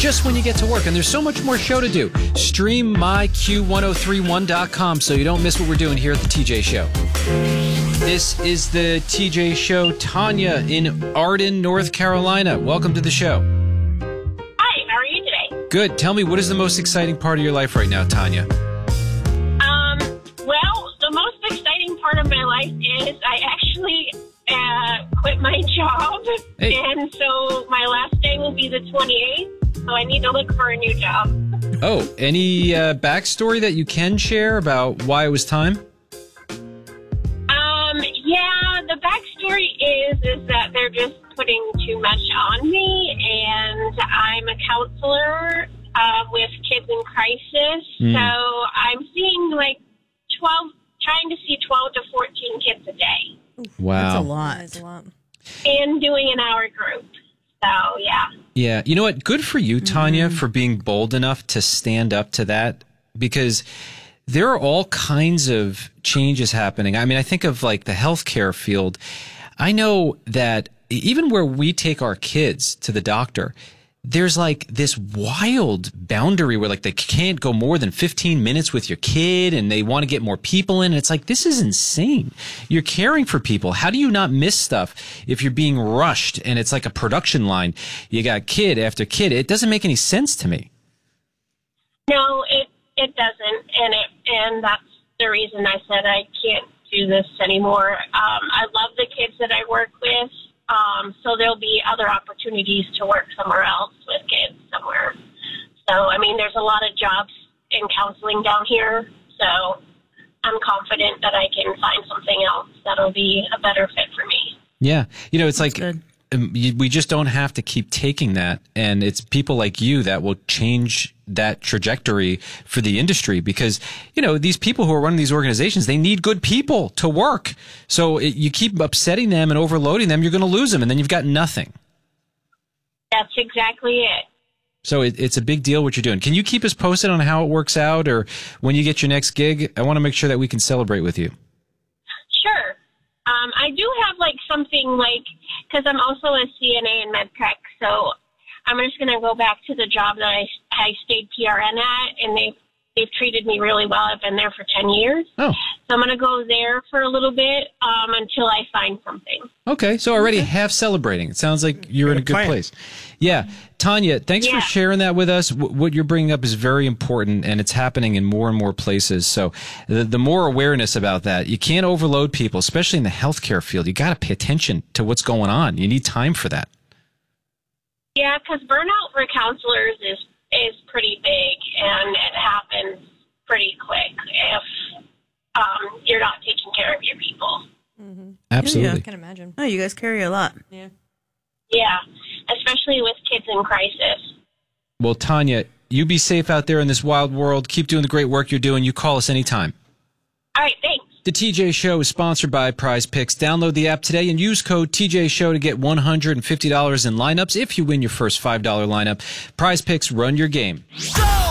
just when you get to work. And there's so much more show to do. Stream myQ1031.com so you don't miss what we're doing here at the TJ Show. This is the TJ Show. Tanya in Arden, North Carolina. Welcome to the show. Hi, how are you today? Good. Tell me, what is the most exciting part of your life right now, Tanya? Well, the most exciting part of my life is I actually quit my job. Hey. And so my last day will be the 28th, so I need to look for a new job. Oh, any backstory that you can share about why it was time? Yeah, the backstory is that they're just putting too much on me, and I'm a counselor with kids in crisis, so I'm seeing like 12, trying to see 12 to 14 kids a day. Wow. That's a lot. And doing an hour group. So, yeah. Yeah. You know what? Good for you, Tanya, for being bold enough to stand up to that, because there are all kinds of changes happening. I mean, I think of like the healthcare field. I know that even where we take our kids to the doctor, there's like this wild boundary where like they can't go more than 15 minutes with your kid and they want to get more people in. And it's like, this is insane. You're caring for people. How do you not miss stuff if you're being rushed and it's like a production line? You got kid after kid. It doesn't make any sense to me. No, it doesn't. And that's the reason I said I can't do this anymore. I love the kids that I work with. So there'll be other opportunities to work somewhere else with kids somewhere. So, I mean, there's a lot of jobs in counseling down here. So I'm confident that I can find something else that'll be a better fit for me. Yeah. You know, it's like we just don't have to keep taking that. And it's people like you that will change that trajectory for the industry, because, you know, these people who are running these organizations, they need good people to work. So you keep upsetting them and overloading them, you're going to lose them, and then you've got nothing. That's exactly it. So it's a big deal what you're doing. Can you keep us posted on how it works out, or when you get your next gig? I want to make sure that we can celebrate with you. Sure. I do have like something like, because I'm also a CNA in MedTech, so I'm just going to go back to the job that I stayed PRN at, and they've treated me really well. I've been there for 10 years. Oh. So I'm going to go there for a little bit until I find something. Okay, so already half celebrating. It sounds like you're in a good place. Yeah. Tanya, thanks for sharing that with us. What you're bringing up is very important, and it's happening in more and more places. So the more awareness about that, you can't overload people, especially in the healthcare field. You got to pay attention to what's going on. You need time for that. Yeah, because burnout for counselors is pretty big, and it happens pretty quick if you're not taking care of your people. Mm-hmm. Absolutely. Yeah, I can imagine. Oh, you guys carry a lot. Yeah, especially with kids in crisis. Well, Tanya, you be safe out there in this wild world. Keep doing the great work you're doing. You call us anytime. All right, thanks. The TJ Show is sponsored by Prize Picks. Download the app today and use code TJ Show to get $150 in lineups if you win your first $5 lineup. Prize Picks, run your game. Go!